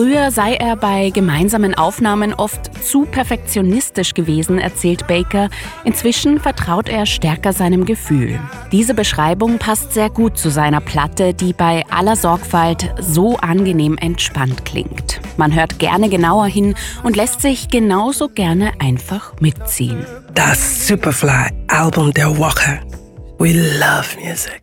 Früher sei er bei gemeinsamen Aufnahmen oft zu perfektionistisch gewesen, erzählt Baker. Inzwischen vertraut er stärker seinem Gefühl. Diese Beschreibung passt sehr gut zu seiner Platte, die bei aller Sorgfalt so angenehm entspannt klingt. Man hört gerne genauer hin und lässt sich genauso gerne einfach mitziehen. Das Superfly-Album der Woche. We love music.